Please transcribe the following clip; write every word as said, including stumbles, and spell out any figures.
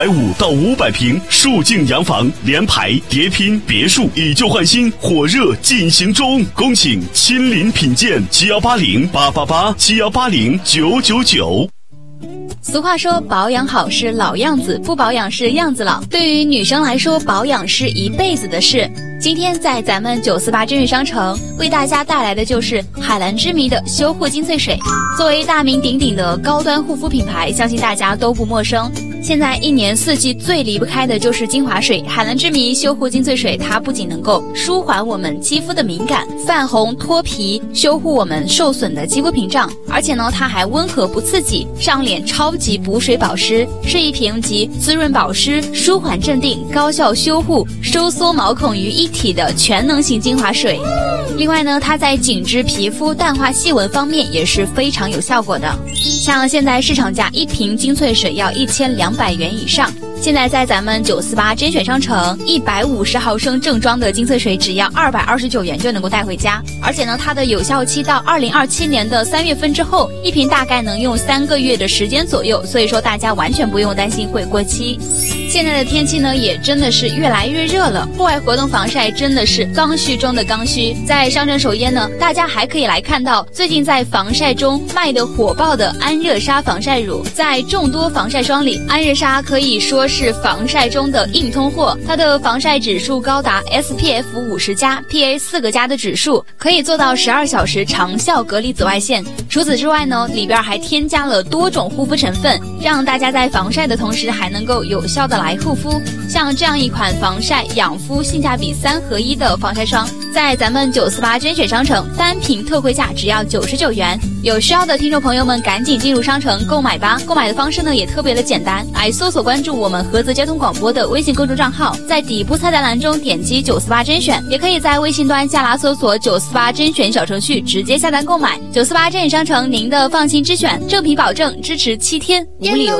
百五到五百平数境洋房，联排叠拼别墅，以旧换新，火热进行中，恭请亲临品鉴。七幺八零八八八，七幺八零九九九。 俗话说，保养好是老样子，不保养是样子老。对于女生来说，保养是一辈子的事。今天在咱们九四八真源商城为大家带来的就是海蓝之谜的修护精粹水。作为大名鼎鼎的高端护肤品牌，相信大家都不陌生。现在一年四季最离不开的就是精华水，海蓝之谜修护精粹水，它不仅能够舒缓我们肌肤的敏感、泛红、脱皮，修护我们受损的肌肤屏障，而且呢，它还温和不刺激，上脸超级补水保湿，是一瓶集滋润保湿、舒缓镇定、高效修护、收缩毛孔于一体的全能型精华水。另外呢，它在紧致皮肤、淡化细纹方面也是非常有效果的。像现在市场价一瓶精粹水要一千两百元以上，现在在咱们九四八甄选商城，一百五十毫升正装的精粹水只要二百二十九元就能够带回家，而且呢，它的有效期到二零二七年的三月份之后，一瓶大概能用三个月的时间左右，所以说大家完全不用担心会过期。现在的天气呢，也真的是越来越热了，户外活动防晒真的是刚需中的刚需。在商城首页呢，大家还可以来看到最近在防晒中卖的火爆的安热莎防晒乳。在众多防晒霜里，安热莎可以说是防晒中的硬通货，它的防晒指数高达 S P F 五十加 P A 四个加的指数，可以做到十二小时长效隔离紫外线。除此之外呢，里边还添加了多种护肤成分，让大家在防晒的同时还能够有效的来护肤。像这样一款防晒养肤性价比三合一的防晒霜，在咱们九四八甄选商城单瓶特惠价只要九十九元。有需要的听众朋友们赶紧进入商城购买吧。购买的方式呢也特别的简单，来搜索关注我们菏泽交通广播的微信公众账号，在底部菜单栏中点击九四八甄选，也可以在微信端下拉搜索九四八甄选小程序直接下单购买。九四八甄选商城，您的放心之选，正品保证，支持七天无理由。